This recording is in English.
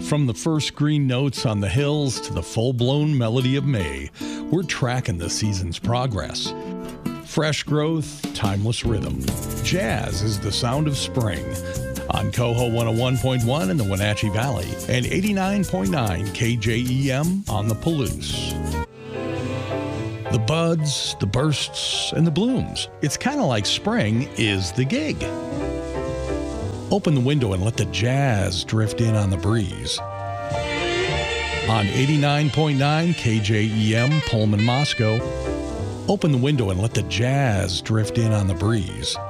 From the first green notes on the hills to the full-blown melody of May, we're tracking the season's progress. Fresh growth, timeless rhythm. Jazz is the sound of spring. On Coho 101.1 in the Wenatchee Valley and 89.9 KJEM on the Palouse. The buds, the bursts, and the blooms. It's kind of like spring is the gig. Open the window and let the jazz drift in on the breeze. On 89.9 KJEM, Pullman, Moscow. Open the window and let the jazz drift in on the breeze.